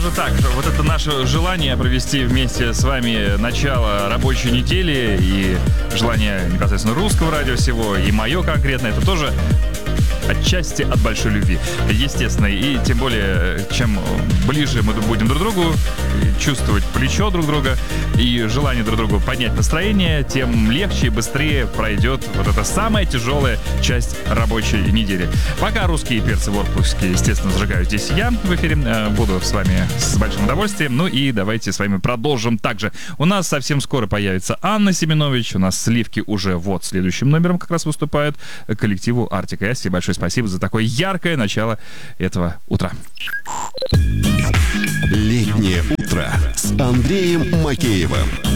скажу так, вот это наше желание провести вместе с вами начало рабочей недели и желание непосредственно русского радио всего, и мое конкретно, это тоже отчасти от большой любви, естественно. И тем более, чем ближе мы будем друг к другу, чувствовать плечо друг друга и желание друг другу поднять настроение, тем легче и быстрее пройдет вот эта самая тяжелая часть рабочей недели. Пока русские перцы воркпусские, естественно, зажигаю здесь я в эфире. Буду с вами с большим удовольствием. Ну и давайте с вами продолжим также. У нас совсем скоро появится Анна Семенович. У нас сливки уже вот следующим номером как раз выступают коллективу Arctic Monkeys. Большое спасибо за такое яркое начало этого утра. Летнее утро с Андреем Макеевым.